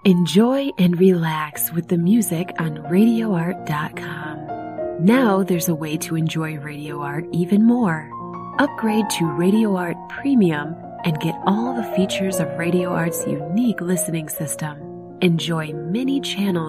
Enjoy and relax with the music on RadioArt.com. Now there's a way to enjoy Radio Art even more. Upgrade to Radio Art Premium and get all the features of Radio Art's unique listening system. Enjoy many channels